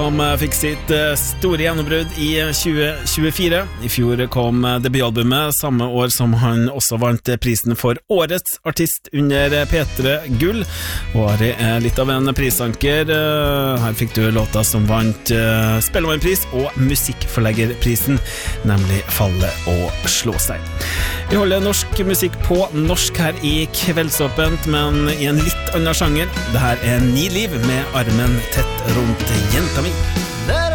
Som fikk sitt store gjennombrudd i 2024. I fjor kom debutalbumet, samme år som han også vant prisen for Årets artist under P3 Gull. Og Ari er litt av en prisanker. Her fikk du låta som vant Spellemannpris og Musikkforleggerprisen, nemlig Falle og slå seg. Vi holder norsk musikk på norsk her i Kveldsåpent, men i en litt annen sjanger. Det her er Ni liv med armen tett rundt jenta mi.